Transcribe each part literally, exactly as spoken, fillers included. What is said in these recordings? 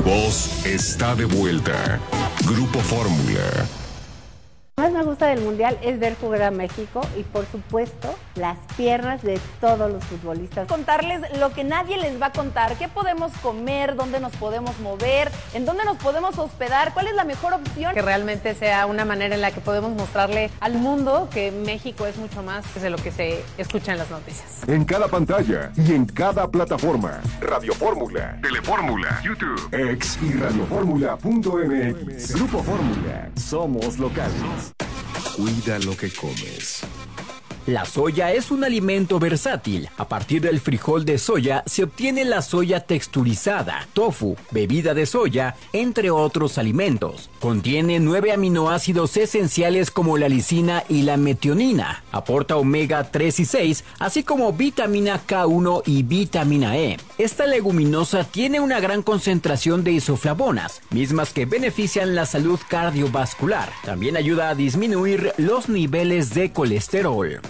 voz está de vuelta. Grupo Fórmula. Lo que más me gusta del Mundial es ver jugar a México y, por supuesto, las piernas de todos los futbolistas. Contarles lo que nadie les va a contar, qué podemos comer, dónde nos podemos mover, en dónde nos podemos hospedar, cuál es la mejor opción. Que realmente sea una manera en la que podemos mostrarle al mundo que México es mucho más de lo que se escucha en las noticias. En cada pantalla y en cada plataforma. Radio Fórmula, Telefórmula, YouTube, X y radioformula punto m x. Grupo Fórmula. Somos locales. Cuida lo que comes. La soya es un alimento versátil. A partir del frijol de soya se obtiene la soya texturizada, tofu, bebida de soya, entre otros alimentos. Contiene nueve aminoácidos esenciales como la lisina y la metionina. Aporta omega tres y seis, así como vitamina K uno y vitamina E. Esta leguminosa tiene una gran concentración de isoflavonas, mismas que benefician la salud cardiovascular. También ayuda a disminuir los niveles de colesterol.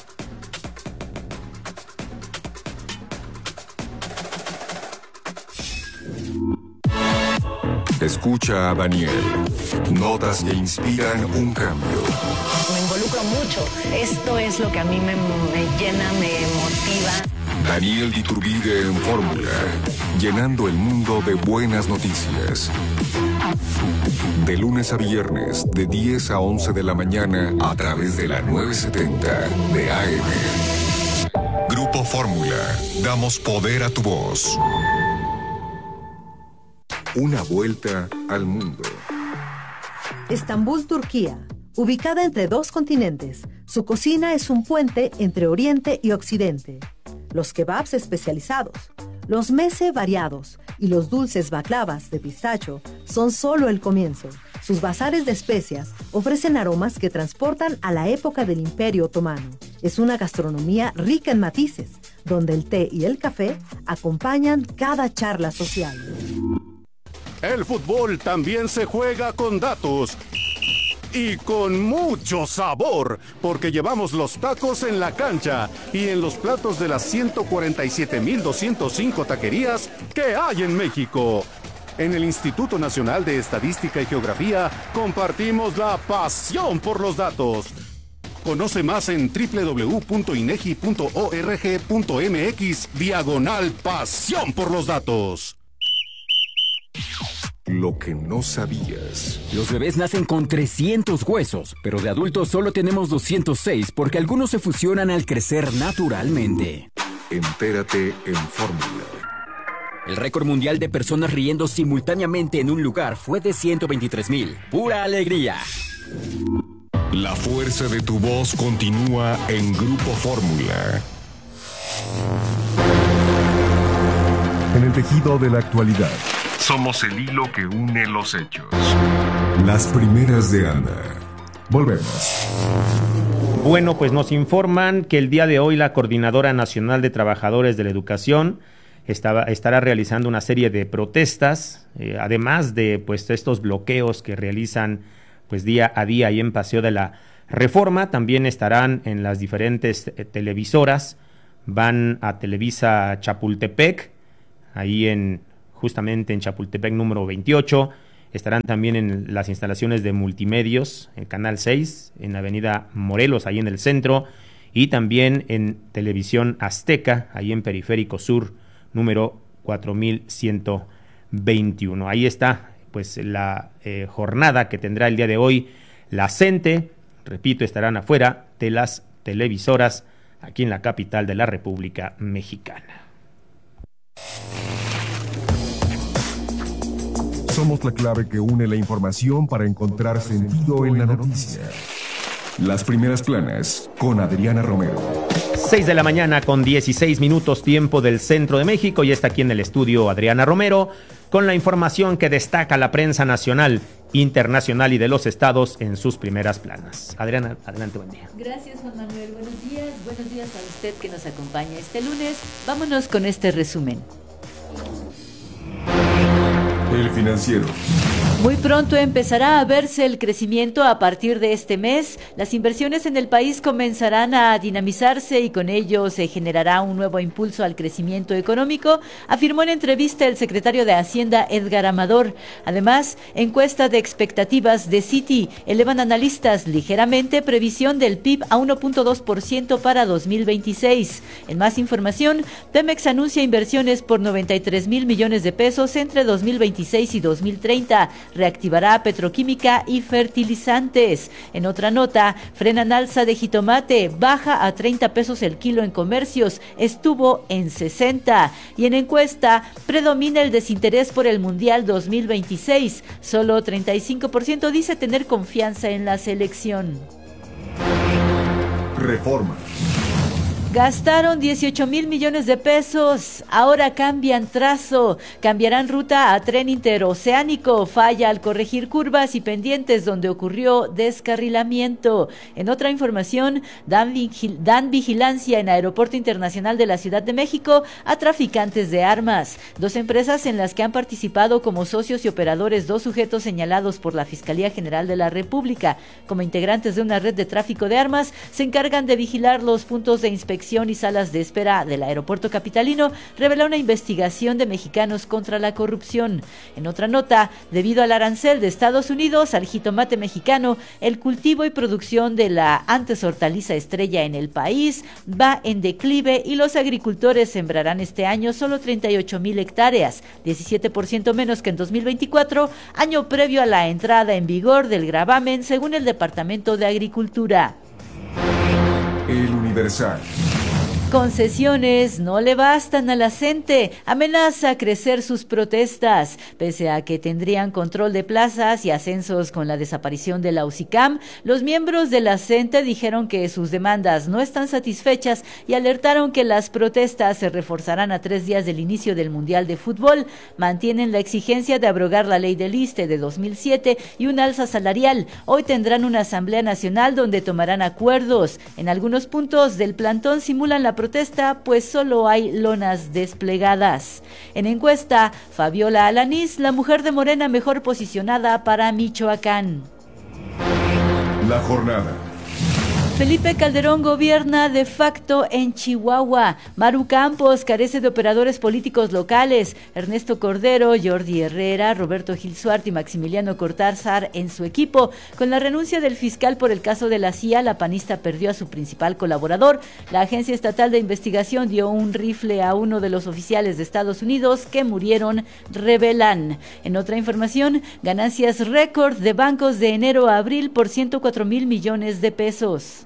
Escucha a Daniel. Notas que inspiran un cambio. Me involucro mucho. Esto es lo que a mí me, me llena, me motiva. Daniel Iturbide en Fórmula. Llenando el mundo de buenas noticias. De lunes a viernes, de diez a once de la mañana, a través de la novecientos setenta de A M. Grupo Fórmula. Damos poder a tu voz. Una vuelta al mundo. Estambul, Turquía. Ubicada entre dos continentes, su cocina es un puente entre Oriente y Occidente. Los kebabs especializados, los meze variados y los dulces baklavas de pistacho son solo el comienzo. Sus bazares de especias ofrecen aromas que transportan a la época del Imperio Otomano. Es una gastronomía rica en matices, donde el té y el café acompañan cada charla social. El fútbol también se juega con datos y con mucho sabor, porque llevamos los tacos en la cancha y en los platos de las ciento cuarenta y siete mil doscientos cinco taquerías que hay en México. En el Instituto Nacional de Estadística y Geografía compartimos la pasión por los datos. Conoce más en doble u doble u doble u punto inegi punto org punto mx diagonal pasión por los datos. Lo que no sabías. Los bebés nacen con trescientos huesos, pero de adultos solo tenemos doscientos seis porque algunos se fusionan al crecer naturalmente. Entérate en Fórmula. El récord mundial de personas riendo simultáneamente en un lugar fue de ciento veintitrés mil. ¡Pura alegría! La fuerza de tu voz continúa en Grupo Fórmula. En el tejido de la actualidad. Somos el hilo que une los hechos. Las primeras de Ana. Volvemos. Bueno, pues nos informan que el día de hoy la Coordinadora Nacional de Trabajadores de la Educación estaba, estará realizando una serie de protestas, eh, además de pues estos bloqueos que realizan pues día a día ahí en Paseo de la Reforma. También estarán en las diferentes eh, televisoras. Van a Televisa Chapultepec, ahí en justamente en Chapultepec número veintiocho, estarán también en las instalaciones de Multimedios, en Canal seis, en Avenida Morelos, ahí en el centro, y también en Televisión Azteca, ahí en Periférico Sur, número cuatro mil ciento veintiuno. Ahí está, pues, la eh, jornada que tendrá el día de hoy la CENTE, repito, estarán afuera de las televisoras, aquí en la capital de la República Mexicana. Somos la clave que une la información para encontrar sentido en la noticia. Las primeras planas con Adriana Romero. seis de la mañana con dieciséis minutos, tiempo del centro de México, y está aquí en el estudio Adriana Romero con la información que destaca la prensa nacional, internacional y de los estados en sus primeras planas. Adriana, adelante, buen día. Gracias, Juan Manuel. Buenos días. Buenos días a usted que nos acompaña este lunes. Vámonos con este resumen. El Financiero. Muy pronto empezará a verse el crecimiento a partir de este mes. Las inversiones en el país comenzarán a dinamizarse y con ello se generará un nuevo impulso al crecimiento económico, afirmó en entrevista el secretario de Hacienda Edgar Amador. Además, encuesta de expectativas de Citi elevan analistas ligeramente previsión del P I B a uno punto dos por ciento para dos mil veintiséis. En más información, Pemex anuncia inversiones por noventa y tres mil millones de pesos entre dos mil veintiséis y dos mil treinta. Reactivará petroquímica y fertilizantes. En otra nota, frenan alza de jitomate, baja a treinta pesos el kilo en comercios, estuvo en sesenta. Y en encuesta, predomina el desinterés por el Mundial dos mil veintiséis. Solo treinta y cinco por ciento dice tener confianza en la selección. Reforma. Gastaron dieciocho mil millones de pesos, ahora cambian trazo, cambiarán ruta a tren interoceánico, falla al corregir curvas y pendientes donde ocurrió descarrilamiento. En otra información, dan, vigil- dan vigilancia en Aeropuerto Internacional de la Ciudad de México a traficantes de armas. Dos empresas en las que han participado como socios y operadores dos sujetos señalados por la Fiscalía General de la República como integrantes de una red de tráfico de armas se encargan de vigilar los puntos de inspección y salas de espera del aeropuerto capitalino, revela una investigación de Mexicanos contra la Corrupción. En otra nota, debido al arancel de Estados Unidos al jitomate mexicano, el cultivo y producción de la antes hortaliza estrella en el país va en declive y los agricultores sembrarán este año solo treinta y ocho mil hectáreas, diecisiete por ciento menos que en dos mil veinticuatro, año previo a la entrada en vigor del gravamen, según el Departamento de Agricultura. El Universal. Concesiones no le bastan a la CENTE, amenaza crecer sus protestas. Pese a que tendrían control de plazas y ascensos con la desaparición de la UCICAM, los miembros de la CENTE dijeron que sus demandas no están satisfechas y alertaron que las protestas se reforzarán a tres días del inicio del Mundial de Fútbol. Mantienen la exigencia de abrogar la ley del ISSSTE de dos mil siete y un alza salarial. Hoy tendrán una asamblea nacional donde tomarán acuerdos. En algunos puntos del plantón simulan la protesta, pues solo hay lonas desplegadas. En encuesta, Fabiola Alanís, la mujer de Morena mejor posicionada para Michoacán. La jornada. Felipe Calderón gobierna de facto en Chihuahua. Maru Campos carece de operadores políticos locales. Ernesto Cordero, Jordi Herrera, Roberto Gil Suárez y Maximiliano Cortázar en su equipo. Con la renuncia del fiscal por el caso de la C I A, la panista perdió a su principal colaborador. La Agencia Estatal de Investigación dio un rifle a uno de los oficiales de Estados Unidos que murieron, revelan. En otra información, ganancias récord de bancos de enero a abril por ciento cuatro mil millones de pesos.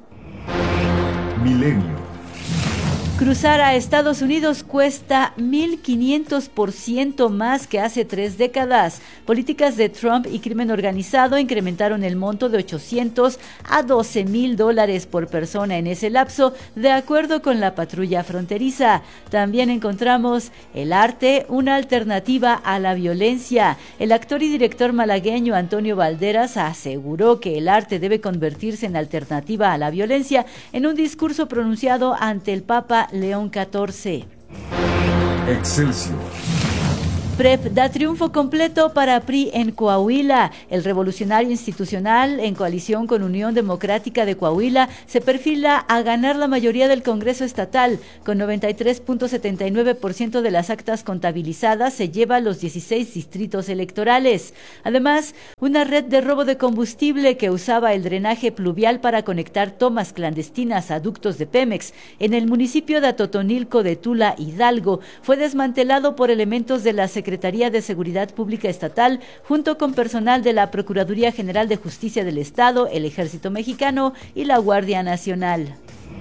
Milenio. Cruzar a Estados Unidos cuesta mil quinientos por ciento más que hace tres décadas. Políticas de Trump y crimen organizado incrementaron el monto de ochocientos a doce mil dólares por persona en ese lapso, de acuerdo con la patrulla fronteriza. También encontramos el arte, una alternativa a la violencia. El actor y director malagueño Antonio Valderas aseguró que el arte debe convertirse en alternativa a la violencia en un discurso pronunciado ante el Papa León catorce. Excelsior. PREP da triunfo completo para P R I en Coahuila. El Revolucionario Institucional, en coalición con Unión Democrática de Coahuila, se perfila a ganar la mayoría del Congreso Estatal. Con noventa y tres punto setenta y nueve por ciento de las actas contabilizadas, se lleva los dieciséis distritos electorales. Además, una red de robo de combustible que usaba el drenaje pluvial para conectar tomas clandestinas a ductos de Pemex en el municipio de Atotonilco de Tula, Hidalgo, fue desmantelado por elementos de la Secretaría de Seguridad Pública Estatal, junto con personal de la Procuraduría General de Justicia del Estado, el Ejército Mexicano y la Guardia Nacional.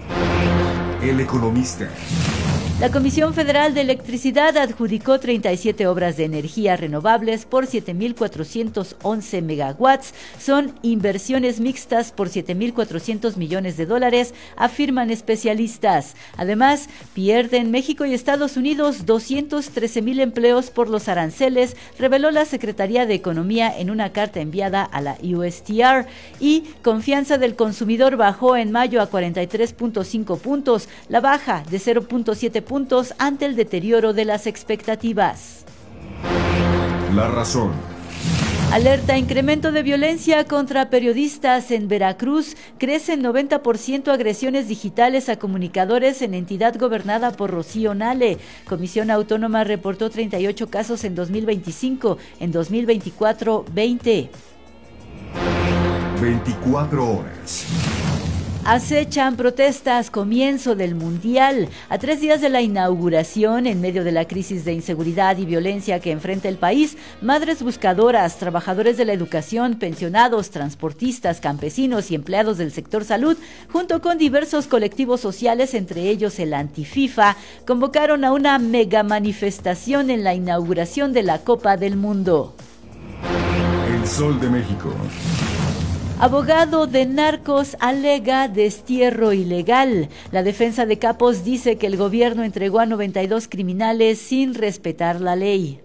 El Economista. La Comisión Federal de Electricidad adjudicó treinta y siete obras de energía renovables por siete mil cuatrocientos once megawatts. Son inversiones mixtas por siete mil cuatrocientos millones de dólares, afirman especialistas. Además, pierden México y Estados Unidos doscientos trece mil empleos por los aranceles, reveló la Secretaría de Economía en una carta enviada a la U S T R. Y confianza del consumidor bajó en mayo a cuarenta y tres punto cinco puntos, la baja de cero punto siete puntos ante el deterioro de las expectativas. La razón. Alerta, incremento de violencia contra periodistas en Veracruz. Crecen noventa por ciento agresiones digitales a comunicadores en entidad gobernada por Rocío Nale. Comisión Autónoma reportó treinta y ocho casos en dos mil veinticinco, en dos mil veinticuatro, veinte. veinticuatro horas. Acechan protestas, comienzo del Mundial. A tres días de la inauguración, en medio de la crisis de inseguridad y violencia que enfrenta el país, madres buscadoras, trabajadores de la educación, pensionados, transportistas, campesinos y empleados del sector salud, junto con diversos colectivos sociales, entre ellos el Antififa, convocaron a una mega manifestación en la inauguración de la Copa del Mundo. El Sol de México. Abogado de narcos alega destierro ilegal. La defensa de Capos dice que el gobierno entregó a noventa y dos criminales sin respetar la ley.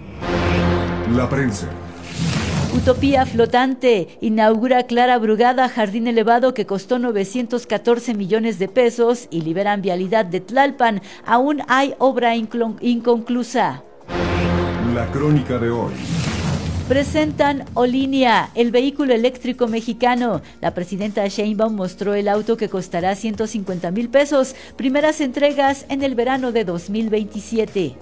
La prensa. Utopía flotante. Inaugura Clara Brugada jardín elevado que costó novecientos catorce millones de pesos y liberan vialidad de Tlalpan. Aún hay obra inclon- inconclusa. La crónica de hoy. Presentan Olinia, el vehículo eléctrico mexicano. La presidenta Sheinbaum mostró el auto que costará ciento cincuenta mil pesos. Primeras entregas en el verano de dos mil veintisiete.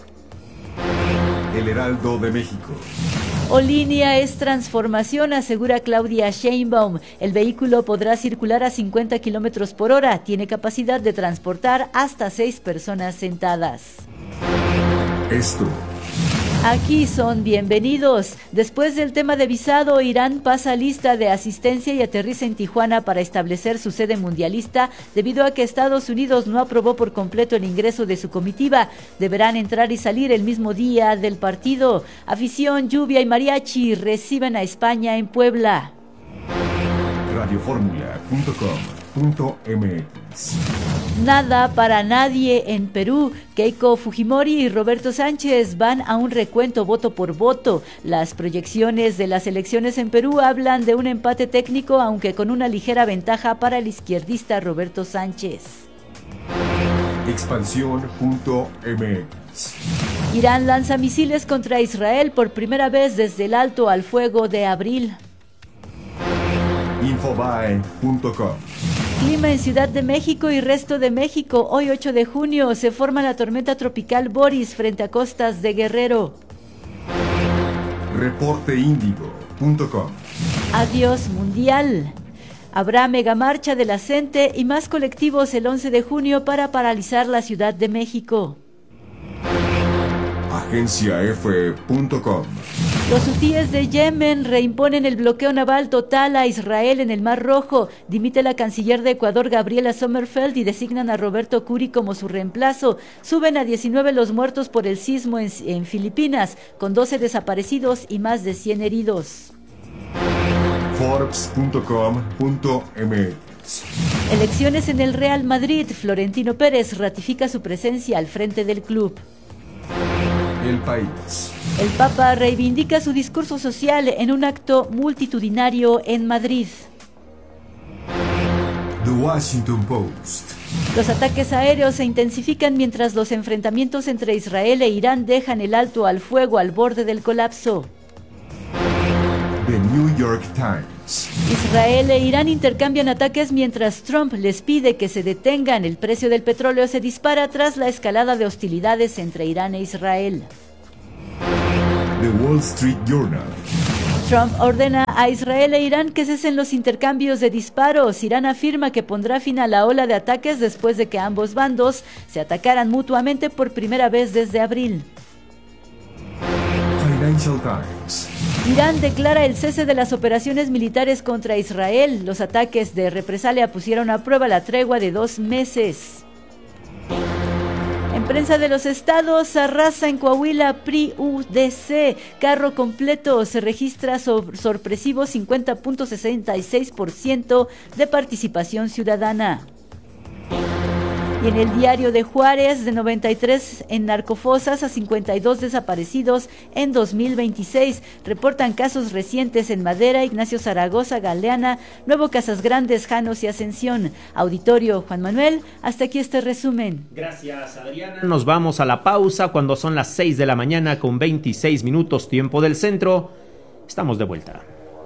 El Heraldo de México. Olinia es transformación, asegura Claudia Sheinbaum. El vehículo podrá circular a cincuenta kilómetros por hora. Tiene capacidad de transportar hasta seis personas sentadas. Esto. Aquí son bienvenidos. Después del tema de visado, Irán pasa lista de asistencia y aterriza en Tijuana para establecer su sede mundialista debido a que Estados Unidos no aprobó por completo el ingreso de su comitiva. Deberán entrar y salir el mismo día del partido. Afición, lluvia y mariachi reciben a España en Puebla. radioformula punto com punto m x. Nada para nadie en Perú. Keiko Fujimori y Roberto Sánchez van a un recuento voto por voto. Las proyecciones de las elecciones en Perú hablan de un empate técnico, aunque con una ligera ventaja para el izquierdista Roberto Sánchez. expansión punto m x. Irán lanza misiles contra Israel por primera vez desde el alto al fuego de abril. infobae punto com. Clima en Ciudad de México y resto de México. Hoy ocho de junio se forma la tormenta tropical Boris frente a costas de Guerrero. reporte índigo punto com. Adiós Mundial. Habrá megamarcha de la CENTE y más colectivos el once de junio para paralizar la Ciudad de México. agencia efe punto com. Los hutíes de Yemen reimponen el bloqueo naval total a Israel en el Mar Rojo. Dimite la canciller de Ecuador, Gabriela Sommerfeld, y designan a Roberto Curi como su reemplazo. Suben a diecinueve los muertos por el sismo en, en Filipinas, con doce desaparecidos y más de cien heridos. forbes punto com punto m x. Elecciones en el Real Madrid. Florentino Pérez ratifica su presencia al frente del club. El País. El Papa reivindica su discurso social en un acto multitudinario en Madrid. The Washington Post. Los ataques aéreos se intensifican mientras los enfrentamientos entre Israel e Irán dejan el alto al fuego al borde del colapso. The New York Times. Israel e Irán intercambian ataques mientras Trump les pide que se detengan. El precio del petróleo se dispara tras la escalada de hostilidades entre Irán e Israel. The Wall Street Journal. Trump ordena a Israel e Irán que cesen los intercambios de disparos. Irán afirma que pondrá fin a la ola de ataques después de que ambos bandos se atacaran mutuamente por primera vez desde abril. Financial Times. Irán declara el cese de las operaciones militares contra Israel. Los ataques de represalia pusieron a prueba la tregua de dos meses. En prensa de los estados, arrasa en Coahuila P R I-U D C. Carro completo, se registra sor- sorpresivo cincuenta punto sesenta y seis por ciento de participación ciudadana. Y en el diario de Juárez, de noventa y tres en narcofosas a cincuenta y dos desaparecidos en dos mil veintiséis. Reportan casos recientes en Madera, Ignacio Zaragoza, Galeana, Nuevo Casas Grandes, Janos y Ascensión. Auditorio, Juan Manuel, hasta aquí este resumen. Gracias, Adriana. Nos vamos a la pausa cuando son las seis de la mañana con veintiséis minutos, tiempo del centro. Estamos de vuelta.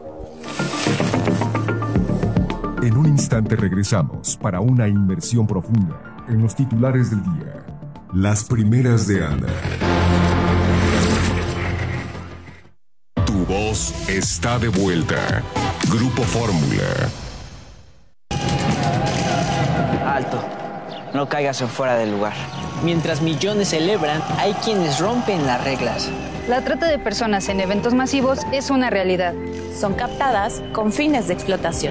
En un instante regresamos para una inmersión profunda en los titulares del día. Las primeras de Ana. Tu voz está de vuelta. Grupo Fórmula. Alto. No caigas en fuera del lugar. Mientras millones celebran, hay quienes rompen las reglas. La trata de personas en eventos masivos es una realidad. Son captadas con fines de explotación.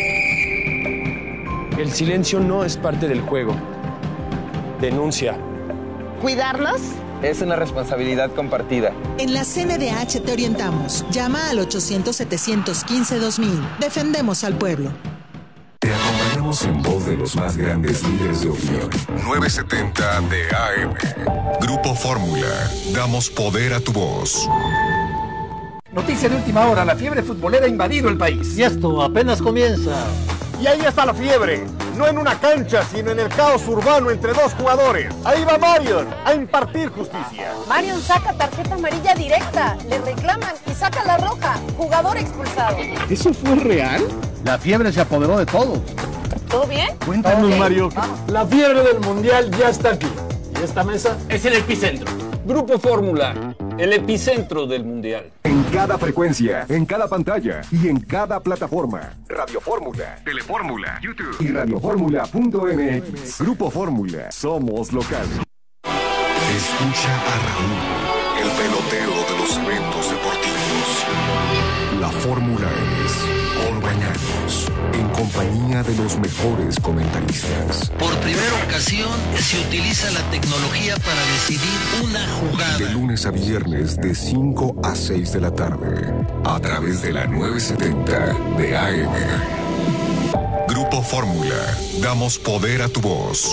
El silencio no es parte del juego. Denuncia. ¿Cuidarlos? Es una responsabilidad compartida. En la C N D H te orientamos. Llama al ochocientos, setecientos quince, dos mil. Defendemos al pueblo. Te acompañamos en voz de los más grandes líderes de opinión. novecientos setenta de A M. Grupo Fórmula. Damos poder a tu voz. Noticia de última hora. La fiebre futbolera ha invadido el país. Y esto apenas comienza. Y ahí está la fiebre. No en una cancha, sino en el caos urbano entre dos jugadores. Ahí va Marion a impartir justicia. Marion saca tarjeta amarilla directa. Le reclaman y saca la roja. Jugador expulsado. ¿Eso fue real? La fiebre se apoderó de todos. ¿Todo bien? Cuéntanos, okay. Mario. Vamos. La fiebre del mundial ya está aquí. Y esta mesa es el epicentro. Grupo Fórmula, el epicentro del mundial. En cada frecuencia, en cada pantalla y en cada plataforma. Radio Fórmula, Telefórmula, YouTube y radioformula punto m x. Grupo Fórmula, somos locales. Escucha a Raúl, el pelotero de los eventos deportivos. La Fórmula es Orbañanos, en compañía de los mejores comentaristas. Por primera ocasión se utiliza la tecnología para decidir una jugada. De lunes a viernes de cinco a seis de la tarde, a través de la novecientos setenta de A M. Grupo Fórmula, damos poder a tu voz.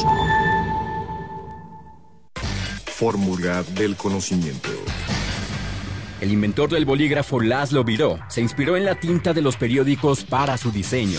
Fórmula del conocimiento. El inventor del bolígrafo Laszlo Biró se inspiró en la tinta de los periódicos para su diseño.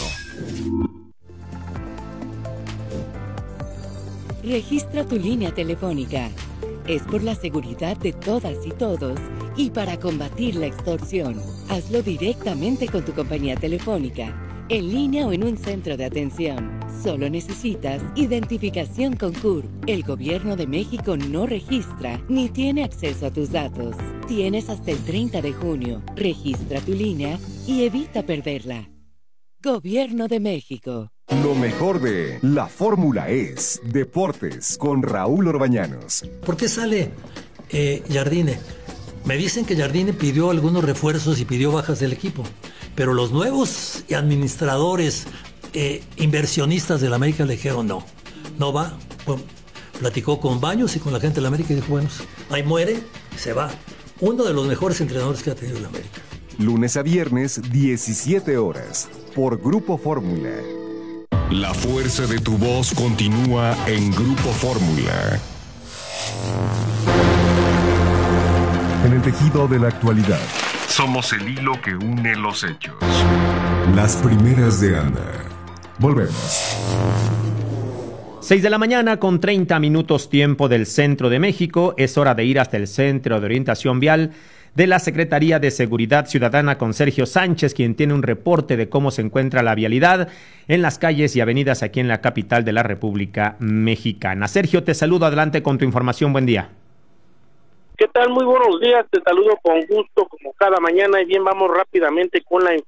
Registra tu línea telefónica. Es por la seguridad de todas y todos y para combatir la extorsión. Hazlo directamente con tu compañía telefónica, en línea o en un centro de atención. Solo necesitas identificación con C U R. El Gobierno de México no registra ni tiene acceso a tus datos. Tienes hasta el treinta de junio. Registra tu línea y evita perderla. Gobierno de México. Lo mejor de La Fórmula es Deportes con Raúl Orbañanos. ¿Por qué sale eh, Jardine? Me dicen que Jardine pidió algunos refuerzos y pidió bajas del equipo, pero los nuevos administradores, eh, inversionistas de la América le dijeron no, no va. Bueno, platicó con Baños y con la gente de la América y dijo, bueno, ahí muere, se va. Uno de los mejores entrenadores que ha tenido la América. Lunes a viernes, diecisiete horas, por Grupo Fórmula. La fuerza de tu voz continúa en Grupo Fórmula. En el tejido de la actualidad, somos el hilo que une los hechos. Las primeras de Ana. Volvemos. seis de la mañana con treinta minutos tiempo del centro de México. Es hora de ir hasta el Centro de Orientación Vial de la Secretaría de Seguridad Ciudadana con Sergio Sánchez, quien tiene un reporte de cómo se encuentra la vialidad en las calles y avenidas aquí en la capital de la República Mexicana. Sergio, te saludo, adelante con tu información, buen día. ¿Qué tal? Muy buenos días, te saludo con gusto como cada mañana y bien, vamos rápidamente con la información.